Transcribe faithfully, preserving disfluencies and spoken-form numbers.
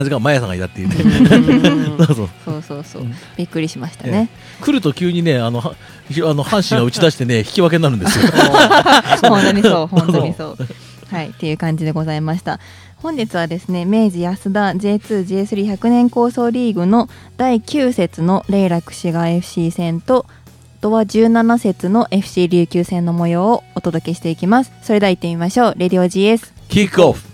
なぜかマヤさんがいたっていうねそうそうそうそうそう、うん、びっくりしましたね、 えー、来ると急にねあのあの阪神が打ち出してね引き分けになるんですよ本当にそう本当にそうはいっていう感じでございました。本日はですね明治安田 ジェイツージェイスリーひゃく 年構想リーグのだいきゅう節の麗楽滋賀 エフシー 戦とあとはじゅうなな節の エフシー 琉球戦の模様をお届けしていきます。それでは行ってみましょう。レディオ ジーエスキックオフ。